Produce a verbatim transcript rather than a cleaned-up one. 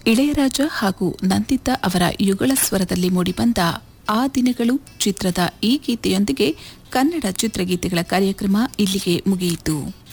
ಇಳೆಯರಾಜ ಹಾಗೂ ನಂದಿತಾ ಅವರ ಯುಗಳ ಸ್ವರದಲ್ಲಿ ಮೂಡಿಬಂದ ಆ ದಿನಗಳು ಚಿತ್ರದ ಈ ಗೀತೆಯೊಂದಿಗೆ ಕನ್ನಡ ಚಿತ್ರಗೀತೆಗಳ ಕಾರ್ಯಕ್ರಮ ಇಲ್ಲಿಗೆ ಮುಗಿಯಿತು.